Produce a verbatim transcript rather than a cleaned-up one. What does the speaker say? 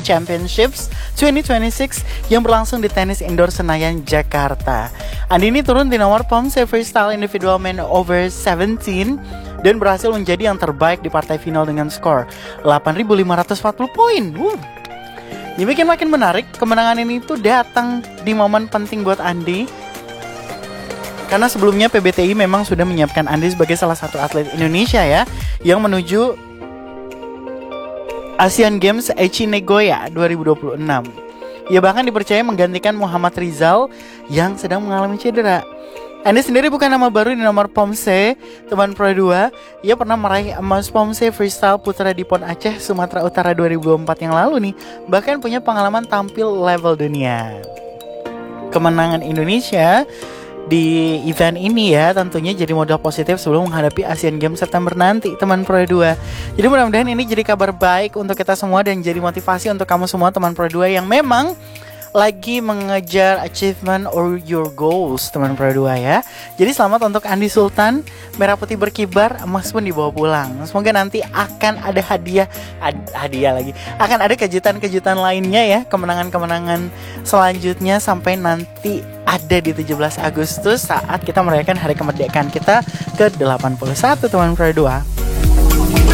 Championships twenty twenty-six yang berlangsung di tenis indoor Senayan, Jakarta. Andi ini turun di nomor Pomse Freestyle Individual Men Over seventeen dan berhasil menjadi yang terbaik di partai final dengan skor delapan ribu lima ratus empat puluh poin. Uh. Yang bikin makin menarik, kemenangan ini tuh datang di momen penting buat Andi. Karena sebelumnya P B T I memang sudah menyiapkan Andi sebagai salah satu atlet Indonesia ya yang menuju Asian Games Aichi Nagoya dua ribu dua puluh enam. Ia bahkan dipercaya menggantikan Muhammad Rizal yang sedang mengalami cedera. Andi sendiri bukan nama baru di nomor Pomse, teman Pro dua. Ia pernah meraih emas Pomse Freestyle Putra di Pon Aceh, Sumatera Utara dua ribu dua puluh empat yang lalu nih. Bahkan punya pengalaman tampil level dunia. Kemenangan Indonesia di event ini ya tentunya jadi modal positif sebelum menghadapi Asian Games September nanti, teman Pro dua. Jadi mudah-mudahan ini jadi kabar baik untuk kita semua dan jadi motivasi untuk kamu semua teman Pro dua yang memang lagi mengejar achievement or your goals, teman Pro dua ya. Jadi selamat untuk Andi Sultan, merah putih berkibar, emas pun dibawa pulang. Semoga nanti akan ada hadiah, ad- hadiah lagi. Akan ada kejutan-kejutan lainnya ya, kemenangan-kemenangan selanjutnya sampai nanti ada di tujuh belas Agustus saat kita merayakan hari kemerdekaan kita ke delapan puluh satu, teman Pro dua.